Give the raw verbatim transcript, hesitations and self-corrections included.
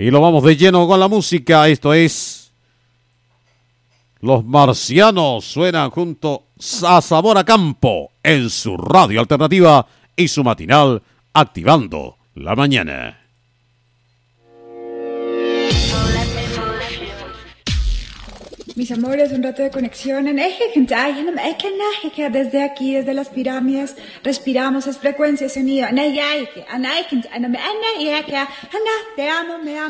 Y lo vamos de lleno con la música. Esto es Los Marcianos. Suenan junto a Sabor a Campo en su radio alternativa y su matinal Activando la Mañana. Mis amores, un rato de conexión en eje, desde aquí, desde las pirámides, respiramos es frecuencia, sonido, te amo, me amo.